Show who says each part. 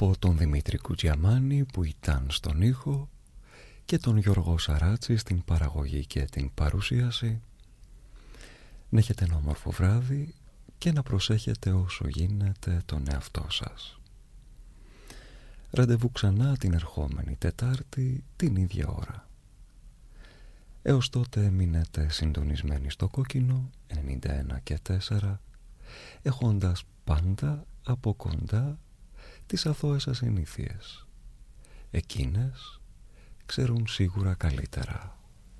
Speaker 1: από τον Δημήτρη Κουτζιαμάνη που ήταν στον ήχο και τον Γιώργο Σαράτση στην παραγωγή και την παρουσίαση. Να έχετε ένα όμορφο βράδυ και να προσέχετε όσο γίνεται τον εαυτό σας. Ραντεβού ξανά την ερχόμενη Τετάρτη την ίδια ώρα. Έως τότε μείνετε συντονισμένοι στο κόκκινο 91 και 4, έχοντας πάντα από κοντά τις αθώες σας συνήθειες. Εκείνες ξέρουν σίγουρα καλύτερα.